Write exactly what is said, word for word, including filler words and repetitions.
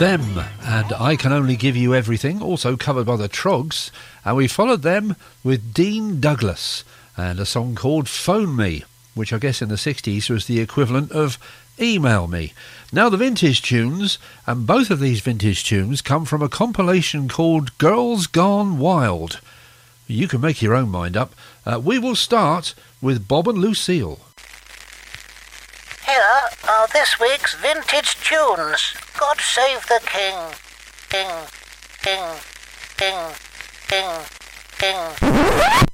Them and I Can Only Give You Everything, also covered by the Trogs, and we followed them with Dean Douglas and a song called Phone Me, which I guess in the sixties was the equivalent of Email Me. Now the vintage tunes, and both of these vintage tunes come from a compilation called Girls Gone Wild. You can make your own mind up. Uh, we will start with Bob and Lucille. Here are this week's vintage tunes. God Save the King. King, King, King, King, King.